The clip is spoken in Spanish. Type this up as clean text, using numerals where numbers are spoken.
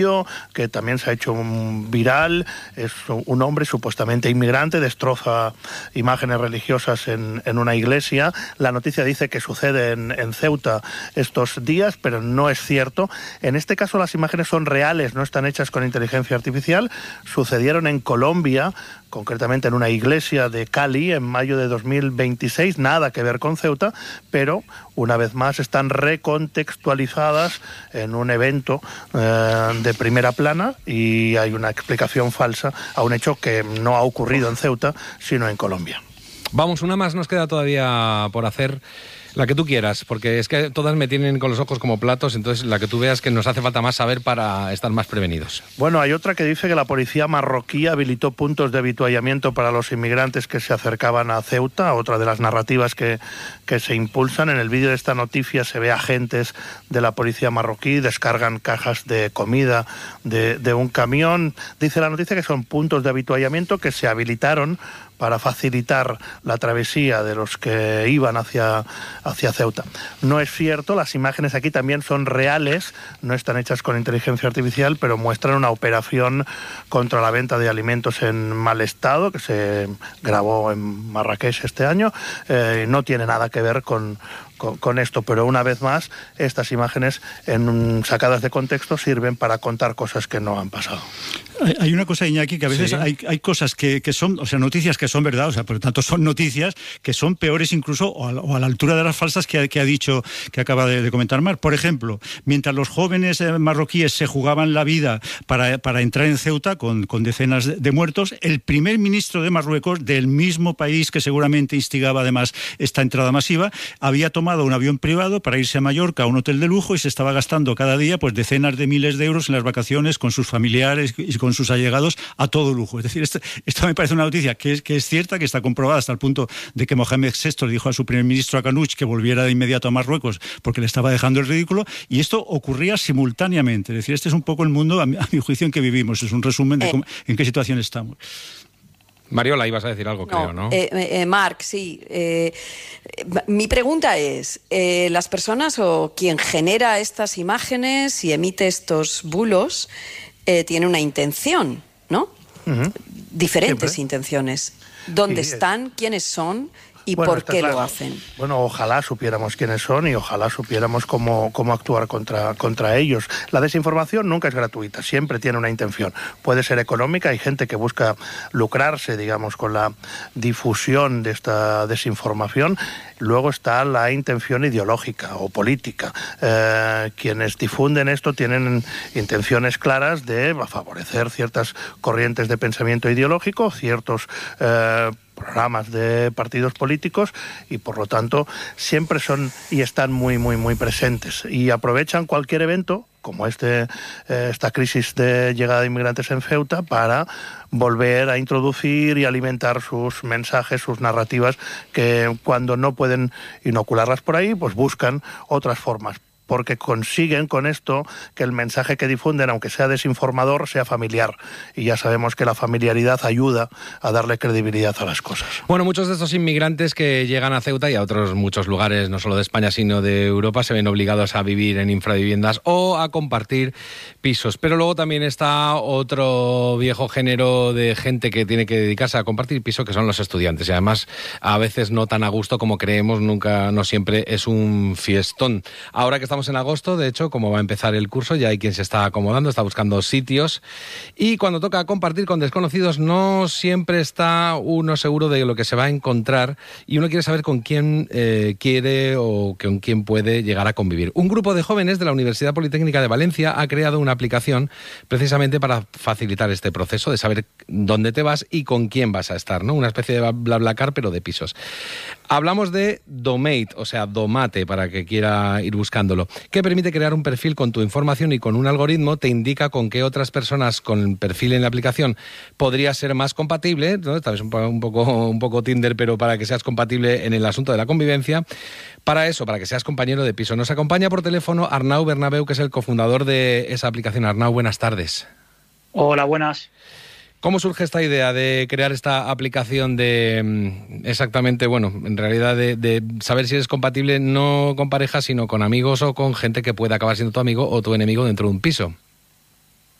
que también se ha hecho viral. Es un hombre supuestamente inmigrante, destroza imágenes religiosas en una iglesia. La noticia dice que sucede en Ceuta estos días, pero no es cierto. En este caso las imágenes son reales, no están hechas con inteligencia artificial. Sucedieron en Colombia, concretamente en una iglesia de Cali, en mayo de 2026, nada que ver con Ceuta, pero una vez más están recontextualizadas en un evento de primera plana, y hay una explicación falsa a un hecho que no ha ocurrido en Ceuta, sino en Colombia. Vamos, una más nos queda todavía por hacer. La que tú quieras, porque es que todas me tienen con los ojos como platos, entonces la que tú veas que nos hace falta más saber para estar más prevenidos. Bueno, hay otra que dice que la policía marroquí habilitó puntos de avituallamiento para los inmigrantes que se acercaban a Ceuta, otra de las narrativas que se impulsan. En el vídeo de esta noticia se ve agentes de la policía marroquí, descargan cajas de comida de un camión. Dice la noticia que son puntos de avituallamiento que se habilitaron para facilitar la travesía de los que iban hacia Ceuta. No es cierto, las imágenes aquí también son reales, no están hechas con inteligencia artificial, pero muestran una operación contra la venta de alimentos en mal estado, que se grabó en Marrakech este año. No tiene nada que ver con esto, pero una vez más, estas imágenes sacadas de contexto sirven para contar cosas que no han pasado. Hay una cosa, Iñaki, que a veces hay cosas que son, o sea, noticias que son verdad, o sea, por lo tanto son noticias que son peores incluso o a la altura de las falsas que ha dicho, que acaba de comentar Mar. Por ejemplo, mientras los jóvenes marroquíes se jugaban la vida para entrar en Ceuta con decenas de muertos, el primer ministro de Marruecos, del mismo país que seguramente instigaba además esta entrada masiva, había tomado un avión privado para irse a Mallorca, a un hotel de lujo, y se estaba gastando cada día pues decenas de miles de euros en las vacaciones con sus familiares y con sus allegados a todo lujo. Es decir, esto me parece una noticia que es cierta, que está comprobada hasta el punto de que Mohamed VI le dijo a su primer ministro, a Kanuch, que volviera de inmediato a Marruecos porque le estaba dejando el ridículo, y esto ocurría simultáneamente. Es decir, este es un poco el mundo, a mi juicio, en que vivimos. Es un resumen de en qué situación estamos. Mariola, ibas a decir algo, creo, ¿no? Marc, sí. Mi pregunta es, las personas o quien genera estas imágenes y emite estos bulos tiene una intención, ¿no? Uh-huh. Diferentes intenciones. ¿Dónde están? ¿Quiénes son? ¿Y por qué lo hacen? Bueno, ojalá supiéramos quiénes son y ojalá supiéramos cómo actuar contra ellos. La desinformación nunca es gratuita, siempre tiene una intención. Puede ser económica, hay gente que busca lucrarse, digamos, con la difusión de esta desinformación. Luego está la intención ideológica o política. Quienes difunden esto tienen intenciones claras de favorecer ciertas corrientes de pensamiento ideológico, ciertos programas de partidos políticos, y por lo tanto siempre son y están muy, muy, muy presentes, y aprovechan cualquier evento como esta crisis de llegada de inmigrantes en Ceuta para volver a introducir y alimentar sus mensajes, sus narrativas, que cuando no pueden inocularlas por ahí, pues buscan otras formas, porque consiguen con esto que el mensaje que difunden, aunque sea desinformador, sea familiar. Y ya sabemos que la familiaridad ayuda a darle credibilidad a las cosas. Bueno, muchos de estos inmigrantes que llegan a Ceuta y a otros muchos lugares, no solo de España, sino de Europa, se ven obligados a vivir en infraviviendas o a compartir pisos. Pero luego también está otro viejo género de gente que tiene que dedicarse a compartir piso, que son los estudiantes. Y además, a veces no tan a gusto como creemos, no siempre es un fiestón. Ahora que estamos en agosto, de hecho, como va a empezar el curso, ya hay quien se está acomodando, está buscando sitios, y cuando toca compartir con desconocidos no siempre está uno seguro de lo que se va a encontrar, y uno quiere saber con quién quiere o con quién puede llegar a convivir. Un grupo de jóvenes de la Universidad Politécnica de Valencia ha creado una aplicación precisamente para facilitar este proceso de saber dónde te vas y con quién vas a estar, ¿no? Una especie de BlaBlaCar, pero de pisos. Hablamos de Domate, o sea, Domate, para que quiera ir buscándolo, que permite crear un perfil con tu información y con un algoritmo te indica con qué otras personas con el perfil en la aplicación podría ser más compatible, ¿no? Tal vez un poco Tinder, pero para que seas compatible en el asunto de la convivencia. Para eso, para que seas compañero de piso. Nos acompaña por teléfono Arnau Bernabeu, que es el cofundador de esa aplicación. Arnau, buenas tardes. Hola, buenas. ¿Cómo surge esta idea de crear esta aplicación de exactamente, bueno, en realidad de saber si eres compatible no con pareja, sino con amigos o con gente que pueda acabar siendo tu amigo o tu enemigo dentro de un piso?